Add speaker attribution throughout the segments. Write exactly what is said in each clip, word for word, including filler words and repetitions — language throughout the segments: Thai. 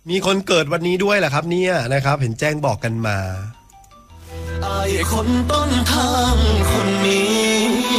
Speaker 1: มีคนเกิดวันนี้ด้วยแหละครับเนี่ยนะครับเห็นแจ้งบอกกันมา
Speaker 2: ไอ้คนต้นทางคนนี้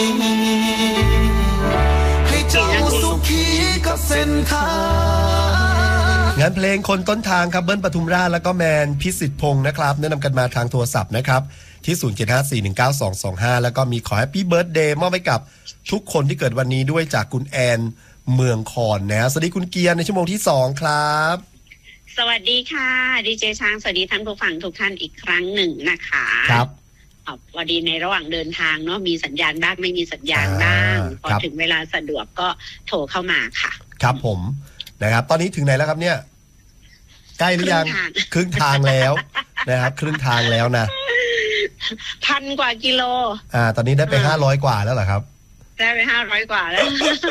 Speaker 2: ให้เจ้าสุขีกับเส้นทาง
Speaker 1: งานเพลงคนต้นทางครับเบิ้ลปทุมราชแล้วก็แมนพิสิทธิ์พงศ์นะครับแนะนำกันมาทางโทรศัพท์นะครับที่ศูนย์ เจ็ด ห้า สี่ หนึ่ง เก้า สอง สอง ห้าแล้วก็มีขอแฮปปี้เบิร์ธเดย์มอบให้กับทุกคนที่เกิดวันนี้ด้วยจากคุณแอนเมืองคอนนะสวัสดีคุณเกียร์ในชั่วโมงที่สองครับ
Speaker 3: สวัสดีค่ะดีเจช้างสวัสดีท่านผู้ฟังทุกท่านอีกครั้งหนึ่งนะคะ
Speaker 1: ครับ
Speaker 3: วันดีในระหว่างเดินทางเนาะมีสัญญาณบ้างไม่มีสัญญาณบ้างพอถึงเวลาสะดวกก็โทรเข้ามาค่ะ
Speaker 1: ครับผมนะครับตอนนี้ถึงไหนแล้วครับเนี่ยใกล้หรือยังครึ่งทางแล้วนะครับครึ่งทางแล้วนะ
Speaker 3: พันกว่ากิโล
Speaker 1: อ่าตอนนี้ได้ไปห้าร้อยกว่าแล้วเหรอครับ
Speaker 3: ได้ไปห้าร้อยกว่าแล้ว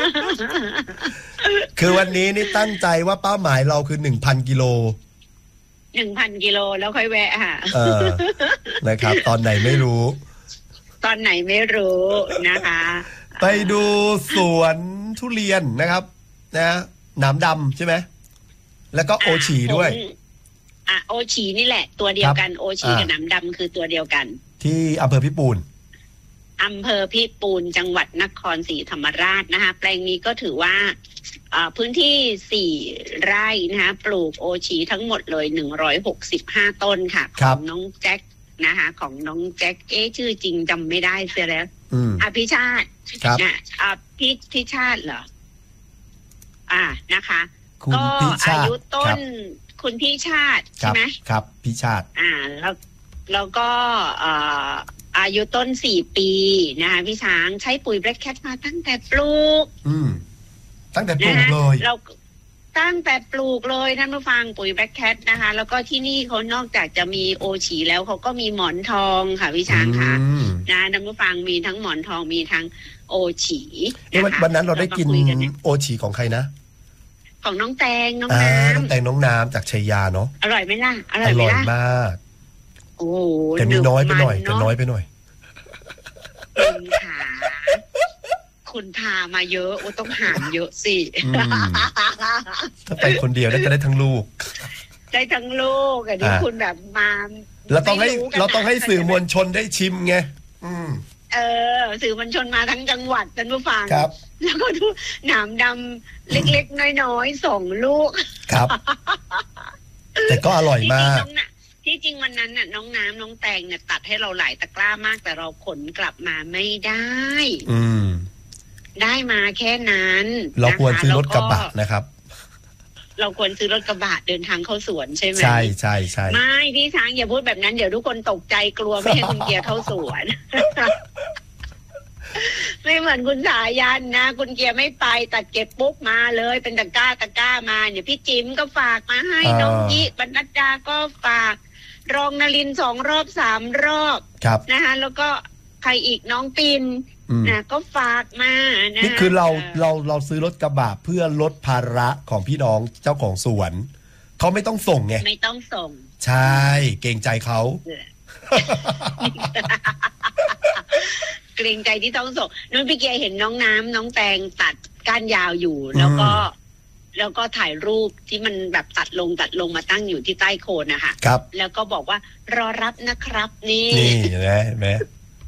Speaker 1: คือวันนี้นี่ตั้งใจว่าเป้าหมายเราคือหนึ่งพันกิโล
Speaker 3: หนึ่งพันกิโลแล้วค่อยแวะค่ะ
Speaker 1: เออนะครับตอนไหนไม่รู้
Speaker 3: ตอนไหนไม่รู้นะคะ
Speaker 1: ไปดูสวนทุเรียนนะครับนะหนามดำใช่ไหมแล้วก็โอฉีด้วย
Speaker 3: อ่ะโอฉีนี่แหละตัวเดียวกันโอฉีกับหนามดำคือตัวเดียวกัน
Speaker 1: ที่อำเภอพิปูน
Speaker 3: อำเภอพิปูนจังหวัดนครศรีธรรมราชนะคะแปลงนี้ก็ถือว่าพื้นที่สี่ไร่นะคะปลูกโอชีทั้งหมดเลยหนึ่งร้อยหกสิบห้าต้นค่ะของน้องแจ็คนะคะของน้องแจ็คเอ๊ะชื่อจริงจำไม่ได้เสียแล้วอภิชาตินะอภิพิชาติเหรออ่านะคะก็อายุต้นคุณพี่ชาติใช่ไหม
Speaker 1: ครับพี่ชาติ
Speaker 3: อ่าแล้วแล้วก็อายุต้นสี่ปีนะคะพี่ช้างใช้ปุ๋ยแบล็คแคทมาตั้งแต่ปลูก
Speaker 1: อืมตั้งแต่ปลูกเลย
Speaker 3: เราตั้งแต่ปลูกเลยท่านผู้ฟังปุ๋ยแบล็คแคทนะคะแล้วก็ที่นี่เขานอกจากจะมีโอฉีแล้วเขาก็มีหมอนทองค่ะพี่ช้างค่ะนะท่านผู้ฟังมีทั้งหมอนทองมีทั้งโอฉี
Speaker 1: นะคะวันนั้นเราได้กินโอฉีของใครนะ
Speaker 3: ของน้องแตงน้องน้ำ
Speaker 1: น้องแตงน้องน้ำจากชัยยาเนาะ
Speaker 3: อร่อยไหมล่ะอร่อยไหมล่ะอร่อย
Speaker 1: มากโอ้แต่มีน้อยไปหน่อยแต่น้อยไปหน่อย
Speaker 3: คุณขาคุณพามาเยอะโอ้ต้องหารเยอะสิ
Speaker 1: ถ้าไปคนเดียวน่าจะได้ทั้งลูก
Speaker 3: ได้ทั้งลูกอันนี้คุณแบบมา
Speaker 1: เราต้องให้เราต้องให้สื่อมวลชนได้ชิมไง
Speaker 3: เออสื่อมวลชนมาทั้งจังหวัดท่านผู้ฟัง
Speaker 1: ครับ
Speaker 3: แล้วก็ดูหนามดำเล็กๆน้อยๆสองลูก
Speaker 1: ครับแต่ก็อร่อยมาก
Speaker 3: ที่จริงวันนั้นน่ะน้องน้ำน้องแตงเนี่ยตัดให้เราหลายตะกร้ามากแต่เราขนกลับมาไม่ได้
Speaker 1: อืม
Speaker 3: ได้มาแค่นั้น
Speaker 1: เราควรซื้อรถกระบะนะครับ
Speaker 3: เราควรซื้อรถกระบะเดินทางเข้าสวนใช่ไหม
Speaker 1: ใช่ใช่ใช่
Speaker 3: ไม่พี่ช้างอย่าพูดแบบนั้นเดี๋ยวทุกคนตกใจกลัวไม่ให้คุณเกียร์เข้าสวนไม่เหมือนคุณสายันนะคุณเกียร์ไม่ไปตัดเก็บปุ๊บมาเลยเป็นตะกร้าตะกร้ามาเนี่ยพี่จิ๋มก็ฝากมาให้น้องยิบรรณัดดาก็ฝากรองนลินสองรอบสามรอบนะคะแล้วก็ใครอีกน้องปินนะก็ฝากมานะ
Speaker 1: นี่คือเราเราเราซื้อรถกระบะเพื่อลดภาระของพี่น้องเจ้าของสวนเขาไม่ต้องส่งไง
Speaker 3: ไม่ต้องส่ง
Speaker 1: ใช่เกรงใจเขา
Speaker 3: เกรงใจที่ต้องส่งนุ่นพี่เกียร์เห็นน้องน้ำน้องแตงตัดก้านยาวอยู่แล้วก็แล้วก็ถ่ายรูปที่มันแบบตัดลงตัดลงมาตั้งอยู่ที่ใต้โคนนะคะ
Speaker 1: ครับ
Speaker 3: แล้วก็บอกว่ารอรับนะครับนี่
Speaker 1: นี่แม่แม่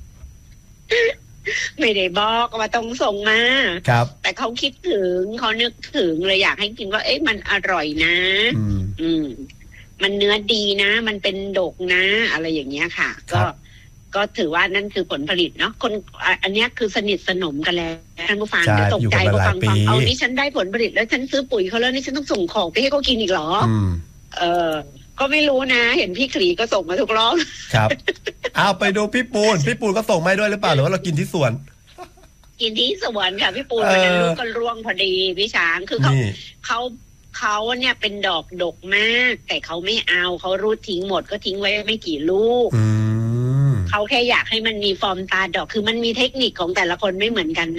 Speaker 3: ไม่ได้บอกว่าต้องส่งมา
Speaker 1: ครับ
Speaker 3: แต่เขาคิดถึงเขานึกถึงเลยอยากให้กินว่าเอ๊ะมันอร่อยนะ
Speaker 1: อืม
Speaker 3: อืมมันเนื้อดีนะมันเป็นดกนะอะไรอย่างเงี้ยค่ะก็ก็ถือว่านั่นคือผลผลิตเนาะคนอันนี้คือสนิทสนมกันแล้วท่านผู้ฟังจะตกใจผู้ฟังฟังเอานี่ฉันได้ผลผลิตแล้วฉันซื้อปุ๋ยเขาแล้วนี่ฉันต้องส่งของไปให้เขากินอีกเหรอเออก็ไม่รู้นะเห็นพี่ขลีก็ส่งมาทุกรอบ
Speaker 1: ครับเอาไปดูพี่ปูนพี่ปูนก็ส่งมาด้วยหรือเปล่าหรือว่าเรากินที่สวน
Speaker 3: กินที่สวนค่ะพี่ปูนวันนั้นลูกก็ร่วงพอดีพี่ช้างคือเขาเขาเขาเนี่ยเป็นดอกดกมากแต่เขาไม่เอาเขารูดทิ้งหมดก็ทิ้งไว้ไม่กี่ลูกเขาแค่อยากให้มันมีฟอร์มตาดอกคือมันมีเทคนิคของแต่ละคนไม่เหมือนกัน